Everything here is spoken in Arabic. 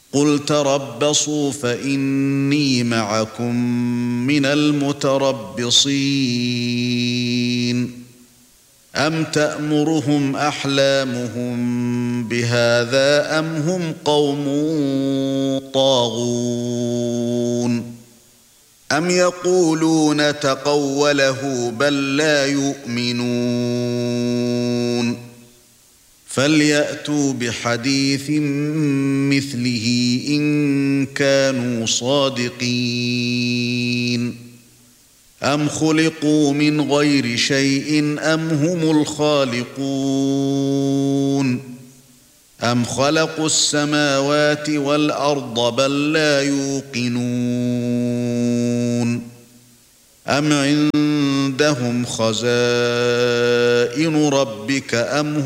قُلْ تَرَبَّصُوا فَإِنِّي مَعَكُمْ مِنَ الْمُتَرَبِّصِينَ أَمْ تَأْمُرُهُمْ أَحْلَامُهُمْ بِهَذَا أَمْ هُمْ قَوْمٌ طَاغُونَ أَمْ يَقُولُونَ تَقَوَّلَهُ بَل لَّا يُؤْمِنُونَ فَلْيَأْتُوا بِحَدِيثٍ مِثْلِهِ إِن كَانُوا صَادِقِينَ أَمْ خُلِقُوا مِنْ غَيْرِ شَيْءٍ أَمْ هُمُ الْخَالِقُونَ أَمْ خَلَقُوا السَّمَاوَاتِ وَالْأَرْضَ بَل لَّا يُوقِنُونَ أَمْ عِندَهُمْ خَزَائِنُ رَبِّكَ أَمْ